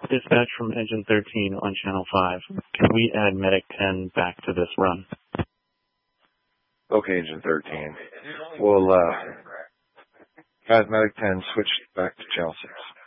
Dispatch from Engine 13 on Channel 5. Can we add Medic 10 back to this run? Okay, Engine 13. We'll, Medic 10, switch back to Channel 6.